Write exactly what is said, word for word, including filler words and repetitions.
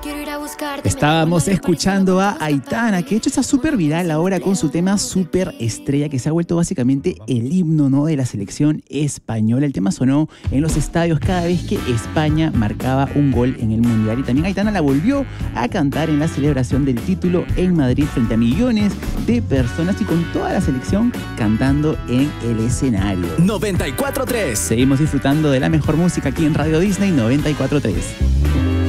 Estábamos escuchando a Aitana, que de hecho está súper viral ahora con su tema Super Estrella, que se ha vuelto básicamente el himno, ¿no?, de la selección española. El tema sonó en los estadios cada vez que España marcaba un gol en el Mundial. Y también Aitana la volvió a cantar en la celebración del título en Madrid frente a millones de personas y con toda la selección cantando en el escenario. noventa y cuatro punto tres. Seguimos disfrutando de la mejor música aquí en Radio Disney noventa y cuatro punto tres.